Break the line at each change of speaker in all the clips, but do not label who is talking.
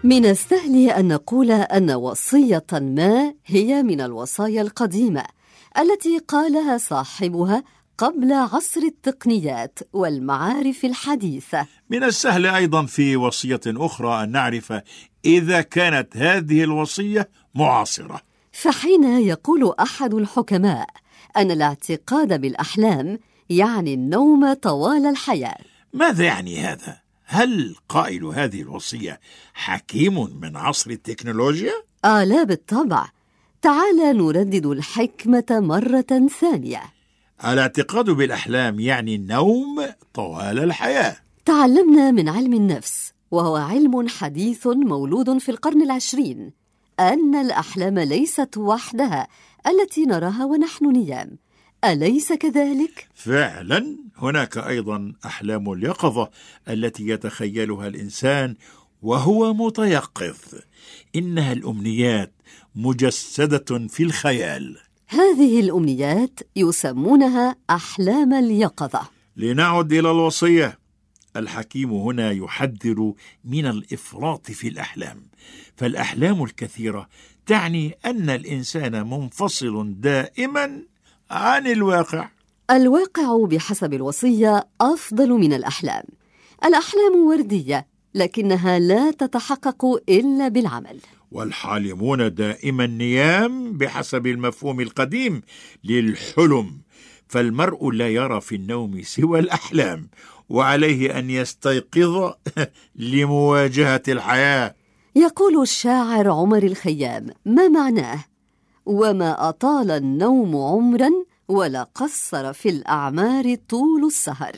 من السهل أن نقول أن وصية ما هي من الوصايا القديمة التي قالها صاحبها قبل عصر التقنيات والمعارف الحديثة.
من السهل أيضا في وصية أخرى أن نعرف إذا كانت هذه الوصية معاصرة.
فحين يقول أحد الحكماء أن الاعتقاد بالأحلام يعني النوم طوال الحياة،
ماذا يعني هذا؟ هل قائل هذه الوصية حكيم من عصر التكنولوجيا؟
لا بالطبع. تعال نردد الحكمة مرة ثانية.
الاعتقاد بالأحلام يعني النوم طوال الحياة.
تعلمنا من علم النفس، وهو علم حديث مولود في القرن 20، أن الأحلام ليست وحدها التي نراها ونحن نيام. أليس كذلك؟
فعلا هناك أيضا أحلام اليقظة التي يتخيلها الإنسان وهو متيقظ. إنها الأمنيات مجسدة في الخيال.
هذه الأمنيات يسمونها أحلام اليقظة.
لنعد إلى الوصية. الحكيم هنا يحذر من الإفراط في الأحلام، فالأحلام الكثيرة تعني أن الإنسان منفصل دائما عن الواقع.
الواقع بحسب الوصية أفضل من الأحلام. الأحلام وردية، لكنها لا تتحقق إلا بالعمل.
والحالمون دائما نيام بحسب المفهوم القديم للحلم، فالمرء لا يرى في النوم سوى الأحلام، وعليه أن يستيقظ لمواجهة الحياة.
يقول الشاعر عمر الخيام: ما معناه؟ وما أطال النوم عمرا ولا قصر في الأعمار طول السهر.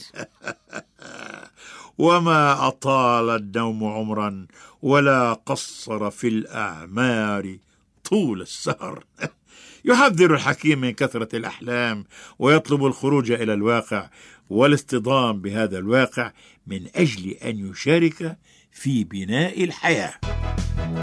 وما أطال النوم عمرا ولا قصر في الأعمار طول السهر. يحذر الحكيم من كثرة الأحلام، ويطلب الخروج إلى الواقع والاصطدام بهذا الواقع من أجل أن يشارك في بناء الحياة.